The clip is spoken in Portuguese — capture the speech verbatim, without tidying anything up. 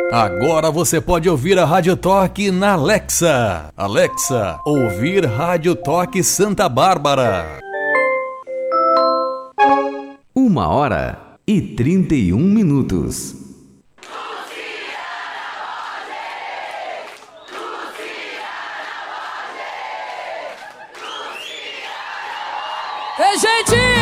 Agora você pode ouvir a Rádio Toque na Alexa. Alexa, ouvir Rádio Toque Santa Bárbara. Uma hora e trinta e um minutos. Ei, gente!